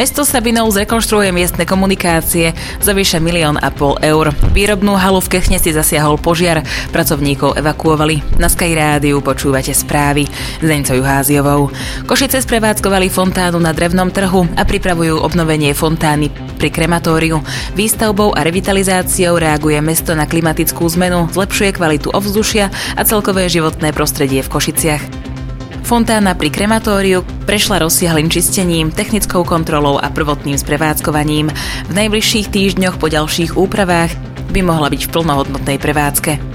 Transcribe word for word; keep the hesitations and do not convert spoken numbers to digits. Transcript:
Mesto Sabinov zrekonštruuje miestne komunikácie za vyše milión a pol eur. Výrobnú halu v Kechne si zasiahol požiar, pracovníkov evakuovali. Na Sky Rádiu počúvate správy s Deňcou Juháziovou. Košice sprevádzkovali fontánu na Drevnom trhu a pripravujú obnovenie fontány pri krematóriu. Výstavbou a revitalizáciou reaguje mesto na klimatickú zmenu, zlepšuje kvalitu ovzdušia a celkové životné prostredie v Košiciach. Fontána pri krematóriu prešla rozsiahlym čistením, technickou kontrolou a prvotným sprevádzkovaním. V najbližších týždňoch po ďalších úpravách by mohla byť v plnohodnotnej prevádzke.